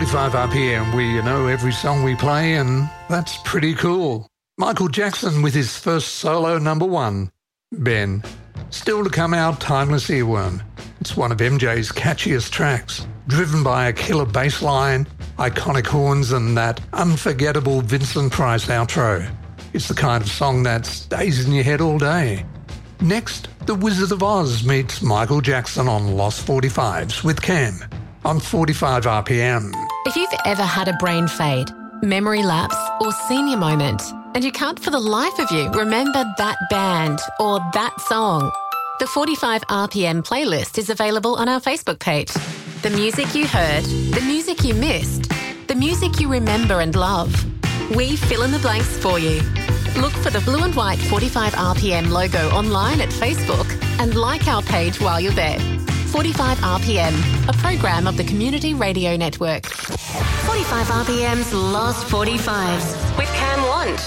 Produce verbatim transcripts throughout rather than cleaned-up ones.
forty-five R P M, where you know every song we play, and that's pretty cool. Michael Jackson with his first solo number one, Ben. Still to come out, Timeless Earworm. It's one of M J's catchiest tracks, driven by a killer bass line, iconic horns, and that unforgettable Vincent Price outro. It's the kind of song that stays in your head all day. Next, The Wizard of Oz meets Michael Jackson on Lost forty-fives with Cam on forty-five R P M. If you've ever had a brain fade, memory lapse, or senior moment, and you can't for the life of you remember that band or that song, the forty-five R P M playlist is available on our Facebook page. The music you heard, the music you missed, the music you remember and love. We fill in the blanks for you. Look for the blue and white forty-five R P M logo online at Facebook and like our page while you're there. forty-five R P M, a program of the Community Radio Network. forty-five R P M's Lost forty-fives with Cam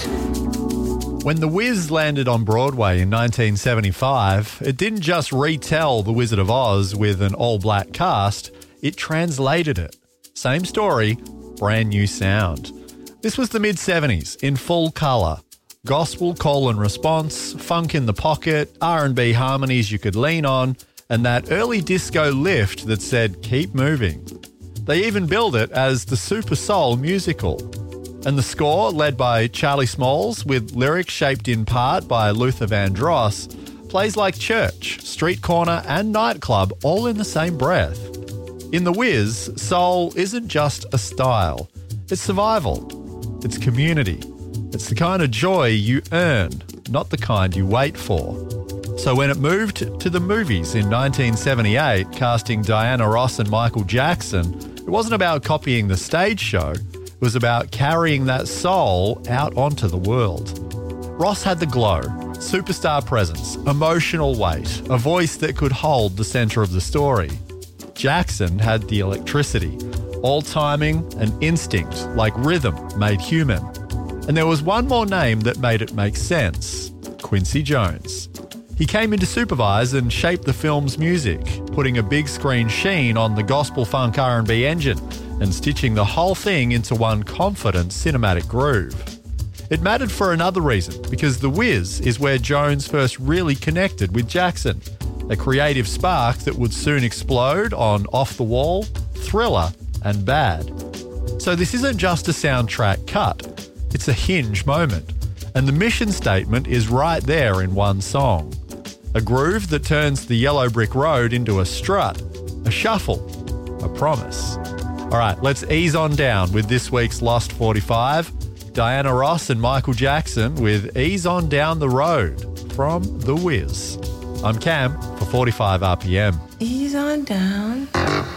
Want. When The Wiz landed on Broadway in nineteen seventy-five, it didn't just retell The Wizard of Oz with an all-black cast, it translated it. Same story, brand new sound. This was the mid-seventies in full colour. Gospel call and response, funk in the pocket, R and B harmonies you could lean on, and that early disco lift that said, keep moving. They even billed it as the Super Soul musical. And the score, led by Charlie Smalls, with lyrics shaped in part by Luther Vandross, plays like church, street corner and nightclub all in the same breath. In The Wiz, soul isn't just a style. It's survival. It's community. It's the kind of joy you earn, not the kind you wait for. So when it moved to the movies in nineteen seventy-eight, casting Diana Ross and Michael Jackson, it wasn't about copying the stage show. It was about carrying that soul out onto the world. Ross had the glow, superstar presence, emotional weight, a voice that could hold the centre of the story. Jackson had the electricity, all timing and instinct like rhythm made human. And there was one more name that made it make sense, Quincy Jones. He came in to supervise and shape the film's music, putting a big screen sheen on the gospel funk R and B engine and stitching the whole thing into one confident cinematic groove. It mattered for another reason, because The Wiz is where Jones first really connected with Jackson, a creative spark that would soon explode on Off the Wall, Thriller and Bad. So this isn't just a soundtrack cut. It's a hinge moment, and the mission statement is right there in one song. A groove that turns the yellow brick road into a strut, a shuffle, a promise. All right, let's ease on down with this week's Lost forty-five. Diana Ross and Michael Jackson with Ease On Down the Road from The Wiz. I'm Cam for forty-five R P M. Ease on down.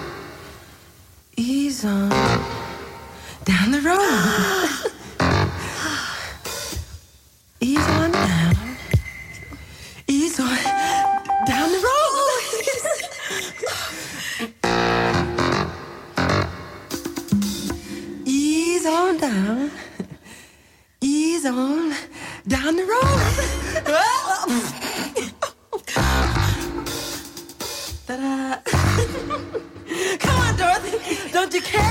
Ease on down the road. Ease on down. Ease on down the road. Ease on down. Ease on down the road. Ta-da. Come on, Dorothy. Don't you care?